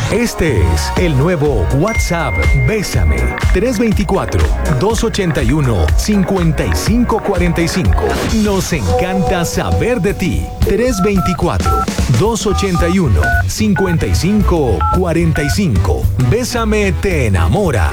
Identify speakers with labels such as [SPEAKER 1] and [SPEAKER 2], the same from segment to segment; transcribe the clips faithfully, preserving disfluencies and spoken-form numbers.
[SPEAKER 1] Este es el nuevo WhatsApp Bésame. tres dos cuatro, dos ocho uno, cinco cinco cuatro cinco. Nos encanta saber de ti. tres dos cuatro, dos ocho uno, cinco cinco cuatro cinco. Bésame te enamora.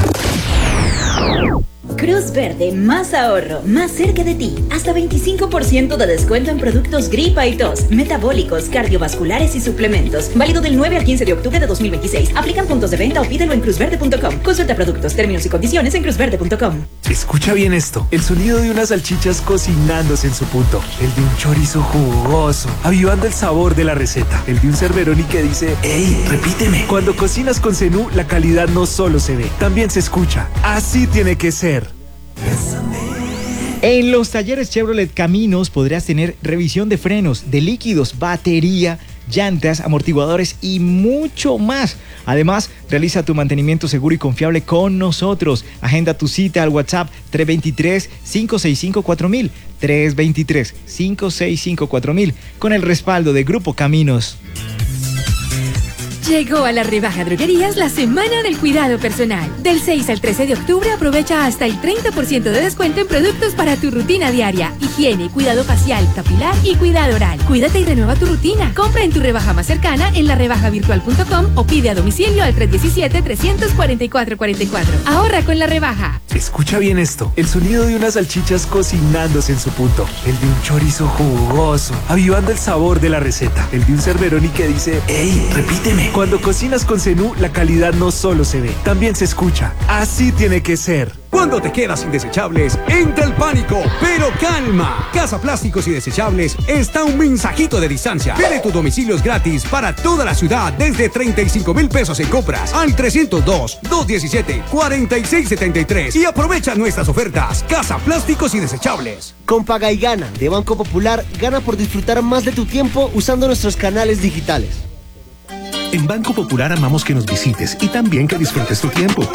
[SPEAKER 2] Cruz Verde, más ahorro, más cerca de ti. Hasta veinticinco por ciento de descuento en productos gripa y tos, metabólicos, cardiovasculares y suplementos. Válido del nueve al quince de octubre de dos mil veintiséis. Aplican puntos de venta o pídelo en cruz verde punto com. Consulta productos, términos y condiciones en cruz verde punto com.
[SPEAKER 3] Escucha bien esto. El sonido de unas salchichas cocinándose en su punto. El de un chorizo jugoso, avivando el sabor de la receta. El de un Cerberoni que dice: ¡Ey, repíteme! Cuando cocinas con Zenú, la calidad no solo se ve, también se escucha. Así tiene que ser.
[SPEAKER 4] En los talleres Chevrolet Caminos podrás tener revisión de frenos, de líquidos, batería, llantas, amortiguadores y mucho más. Además, realiza tu mantenimiento seguro y confiable con nosotros. Agenda tu cita al WhatsApp tres dos tres, cinco seis cinco cuatro mil, tres dos tres, cinco seis cinco cuatro mil, con el respaldo de Grupo Caminos.
[SPEAKER 5] Llegó a la rebaja droguerías la Semana del Cuidado Personal. Del seis al trece de octubre aprovecha hasta el treinta por ciento de descuento en productos para tu rutina diaria. Higiene, cuidado facial, capilar y cuidado oral. Cuídate y renueva tu rutina. Compra en tu rebaja más cercana en la rebaja virtual punto com o pide a domicilio al tres uno siete, tres cuatro cuatro cuatro cuatro. Ahorra con la rebaja.
[SPEAKER 3] Escucha bien esto. El sonido de unas salchichas cocinándose en su punto. El de un chorizo jugoso, avivando el sabor de la receta. El de un Cerberoni que dice: ¡Ey, repíteme! Cuando cocinas con Zenú, la calidad no solo se ve, también se escucha. Así tiene que ser.
[SPEAKER 6] Cuando te quedas sin desechables, entra el pánico. Pero calma. Casa Plásticos y Desechables está a un mensajito de distancia. Pide tus domicilios gratis para toda la ciudad desde treinta y cinco mil pesos en compras al trescientos dos, doscientos diecisiete, cuarenta y seis setenta y tres y aprovecha nuestras ofertas. Casa Plásticos y Desechables.
[SPEAKER 7] Con Paga y Gana de Banco Popular, gana por disfrutar más de tu tiempo usando nuestros canales digitales.
[SPEAKER 8] En Banco Popular amamos que nos visites y también que disfrutes tu tiempo.